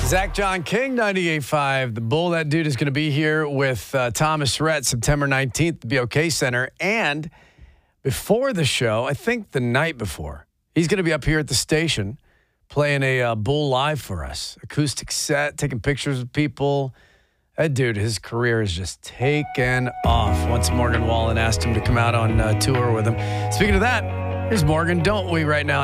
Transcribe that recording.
Zach John King, 98.5. The Bull, that dude is going to be here with Thomas Rhett September 19th at the BOK Center. And before the show, I think the night before, he's going to be up here at the station playing a Bull Live for us. Acoustic set, taking pictures of people. That dude, his career is just taken off. Once Morgan Wallen asked him to come out on tour with him. Speaking of that, here's Morgan, don't we, right now?